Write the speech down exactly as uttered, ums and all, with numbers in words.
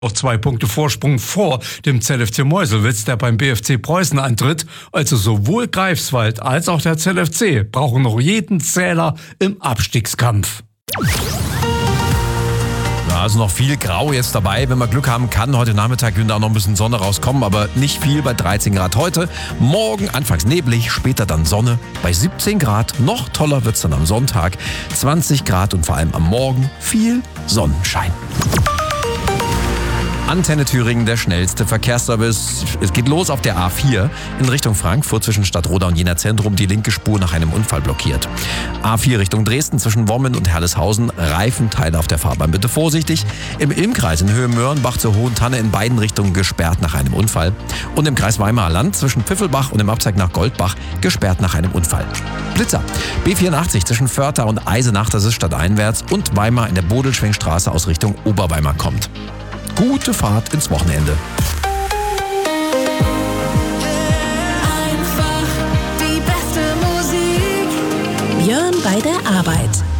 Auch zwei Punkte Vorsprung vor dem Z F C Meuselwitz, der beim B F C Preußen antritt. Also sowohl Greifswald als auch der Z F C brauchen noch jeden Zähler im Abstiegskampf. Also noch viel Grau jetzt dabei. Wenn wir Glück haben, kann heute Nachmittag da noch ein bisschen Sonne rauskommen, aber nicht viel bei dreizehn Grad heute. Morgen anfangs neblig, später dann Sonne bei siebzehn Grad. Noch toller wird's dann am Sonntag. zwanzig Grad und vor allem am Morgen viel Sonnenschein. Antenne Thüringen, der schnellste Verkehrsservice. Es geht los auf der A vier in Richtung Frankfurt zwischen Stadtroda und Jena Zentrum. Die linke Spur nach einem Unfall blockiert. A vier Richtung Dresden zwischen Wommen und Herleshausen. Reifenteile auf der Fahrbahn. Bitte vorsichtig. Im Ilmkreis in Höhe Möhrenbach zur Hohen Tanne in beiden Richtungen gesperrt nach einem Unfall. Und im Kreis Weimarer Land zwischen Pfiffelbach und im Abzweig nach Goldbach gesperrt nach einem Unfall. Blitzer. B vierundachtzig zwischen Förtha und Eisenach, das ist stadteinwärts. Und Weimar in der Bodelschwingstraße aus Richtung Oberweimar kommt. Gute Fahrt ins Wochenende. Einfach die beste Musik. Björn bei der Arbeit.